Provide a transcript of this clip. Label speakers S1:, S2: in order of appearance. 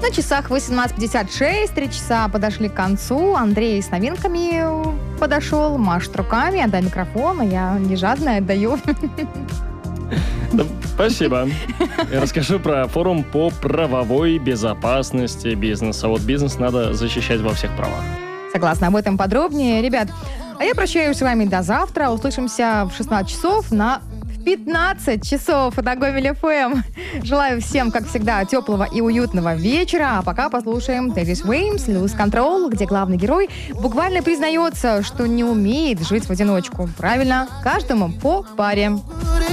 S1: На часах 18:56, 3 часа подошли к концу. Андрей с новинками подошел, машет руками, отдай микрофон, а я не жадная, отдаю.
S2: Да, спасибо. Я расскажу про форум по правовой безопасности бизнеса. Вот бизнес надо защищать во всех правах.
S1: Согласна, об этом подробнее. Ребят, а я прощаюсь с вами до завтра. Услышимся в 16 часов на 15 часов на Гомель ФМ. Желаю всем, как всегда, теплого и уютного вечера. А пока послушаем Дэвис Уэймс, Lose Control, где главный герой буквально признается, что не умеет жить в одиночку. Правильно, каждому по паре.